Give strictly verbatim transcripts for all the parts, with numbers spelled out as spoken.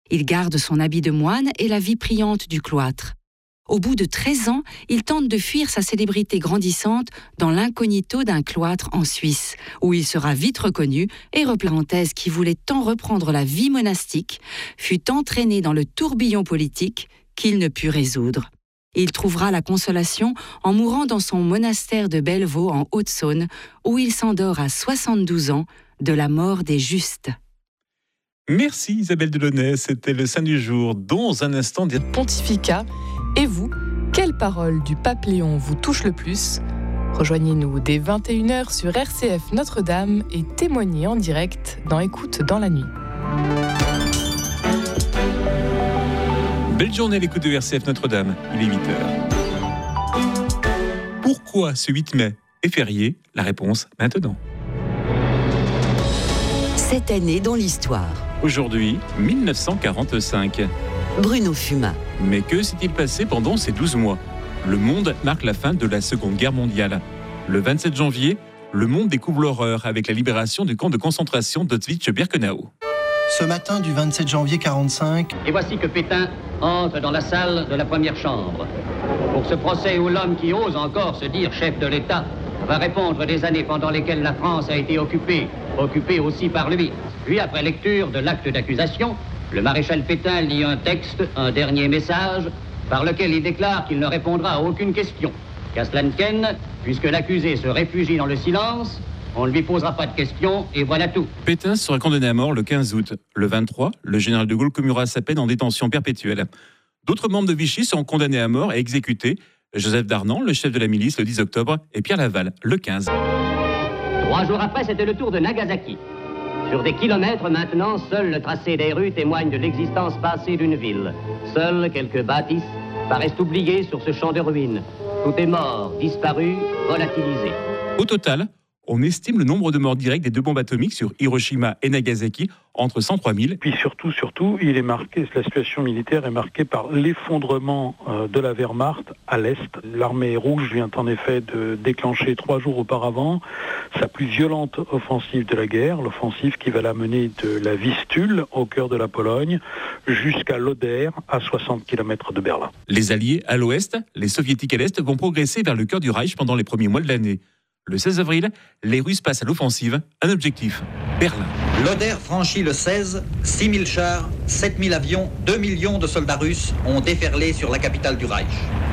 Il garde son habit de moine et la vie priante du cloître. Au bout de treize ans, il tente de fuir sa célébrité grandissante dans l'incognito d'un cloître en Suisse, où il sera vite reconnu et Replantez, qui voulait tant reprendre la vie monastique, fut entraîné dans le tourbillon politique qu'il ne put résoudre. Il trouvera la consolation en mourant dans son monastère de Bellevaux en Haute-Saône, où il s'endort à soixante-douze ans de la mort des justes. Merci Isabelle Delaunay, c'était le Saint du jour. Dans un instant, des pontificat. Et vous, quelle parole du pape Léon vous touche le plus ? Rejoignez-nous dès vingt et une heures sur R C F Notre-Dame et témoignez en direct dans Écoute dans la nuit. Belle journée à l'écoute de R C F Notre-Dame, il est huit heures. Pourquoi ce huit mai est férié ? La réponse maintenant. Cette année dans l'histoire. Aujourd'hui, mille neuf cent quarante-cinq. Bruno Fumat. Mais que s'est-il passé pendant ces douze mois ? Le monde marque la fin de la Seconde Guerre mondiale. Le vingt-sept janvier, le monde découvre l'horreur avec la libération du camp de concentration d'Auschwitz-Birkenau. Ce matin du vingt-sept janvier quarante-cinq... Et voici que Pétain entre dans la salle de la première chambre. Pour ce procès où l'homme qui ose encore se dire chef de l'État va répondre des années pendant lesquelles la France a été occupée, occupée aussi par lui. Puis, après lecture de l'acte d'accusation, le maréchal Pétain lit un texte, un dernier message, par lequel il déclare qu'il ne répondra à aucune question. Qu'à cela ne tienne, puisque l'accusé se réfugie dans le silence, on ne lui posera pas de questions, et voilà tout. Pétain sera condamné à mort le quinze août. Le vingt-trois, le général de Gaulle commuera sa peine en détention perpétuelle. D'autres membres de Vichy seront condamnés à mort et exécutés. Joseph Darnan, le chef de la milice, le dix octobre, et Pierre Laval, le quinze. Trois jours après, c'était le tour de Nagasaki. Sur des kilomètres maintenant, seul le tracé des rues témoigne de l'existence passée d'une ville. Seules quelques bâtisses paraissent oubliées sur ce champ de ruines. Tout est mort, disparu, volatilisé. Au total, on estime le nombre de morts directs des deux bombes atomiques sur Hiroshima et Nagasaki entre cent trois mille. Puis surtout, surtout, il est marqué, la situation militaire est marquée par l'effondrement de la Wehrmacht à l'Est. L'armée rouge vient en effet de déclencher trois jours auparavant sa plus violente offensive de la guerre, l'offensive qui va la mener de la Vistule, au cœur de la Pologne, jusqu'à l'Oder, à soixante kilomètres de Berlin. Les Alliés à l'ouest, les Soviétiques à l'est vont progresser vers le cœur du Reich pendant les premiers mois de l'année. Le seize avril, les Russes passent à l'offensive. Un objectif, Berlin. L'Oder franchit le seize, six mille chars, sept mille avions, deux millions de soldats russes ont déferlé sur la capitale du Reich.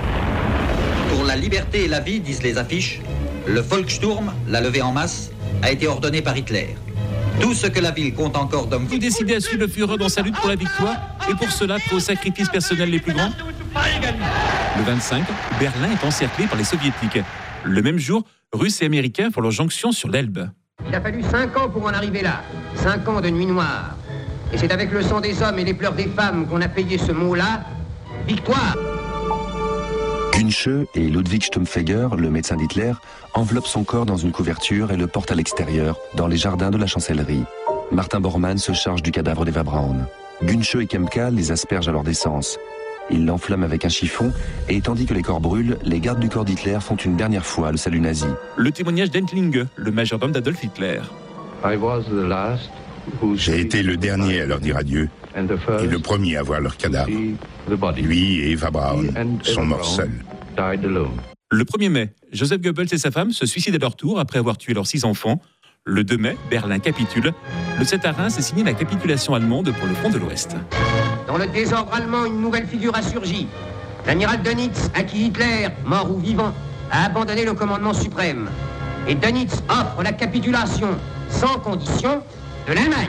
Pour la liberté et la vie, disent les affiches, le Volkssturm, la levée en masse, a été ordonné par Hitler. Tout ce que la ville compte encore d'hommes... Vous décidez à suivre le Führer dans sa lutte pour la victoire, et pour cela, prêt aux sacrifices personnels les plus grands. Le vingt-cinq, Berlin est encerclé par les Soviétiques. Le même jour, Russes et Américains font leur jonction sur l'Elbe. Il a fallu cinq ans pour en arriver là. Cinq ans de nuit noire. Et c'est avec le sang des hommes et les pleurs des femmes qu'on a payé ce mot-là, victoire. Günsche et Ludwig Stumpfegger, le médecin d'Hitler, enveloppent son corps dans une couverture et le portent à l'extérieur, dans les jardins de la chancellerie. Martin Bormann se charge du cadavre d'Eva Braun. Günsche et Kempka les aspergent à leur décence. Ils l'enflamment avec un chiffon et tandis que les corps brûlent, les gardes du corps d'Hitler font une dernière fois le salut nazi. Le témoignage d'Entlinge, le majordome d'Adolf Hitler. J'ai été le dernier à leur dire adieu et le premier à voir leur cadavre. Lui et Eva Braun sont morts seuls. Le premier mai, Joseph Goebbels et sa femme se suicident à leur tour après avoir tué leurs six enfants. Le deux mai, Berlin capitule. Le sept à Reims est signé la capitulation allemande pour le front de l'Ouest. Dans le désordre allemand, une nouvelle figure a surgi. L'amiral Dönitz, à qui Hitler, mort ou vivant, a abandonné le commandement suprême. Et Dönitz offre la capitulation, sans condition, de l'Allemagne.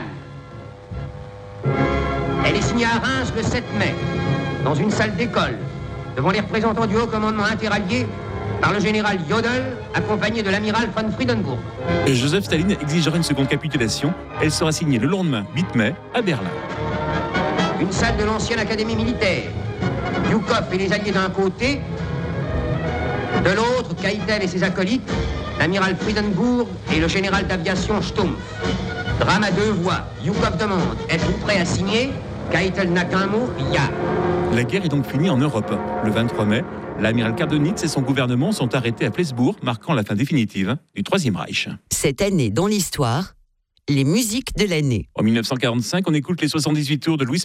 Elle est signée à Reims le sept mai, dans une salle d'école, devant les représentants du haut commandement interallié, par le général Jodl, accompagné de l'amiral von Friedenburg. Et Joseph Staline exigera une seconde capitulation. Elle sera signée le lendemain, huit mai, à Berlin. Une salle de l'ancienne académie militaire. Yukov et les alliés d'un côté, de l'autre, Keitel et ses acolytes, l'amiral Friedenburg et le général d'aviation Stumpf. Drame à deux voix. Yukov demande, êtes-vous prêt à signer? Keitel n'a qu'un mot, ya. La guerre est donc finie en Europe. Le vingt-trois mai, l'amiral Kardonitz et son gouvernement sont arrêtés à Flensbourg, marquant la fin définitive du Troisième Reich. Cette année dans l'histoire, les musiques de l'année. En mille neuf cent quarante-cinq, on écoute les soixante-dix-huit tours de Louis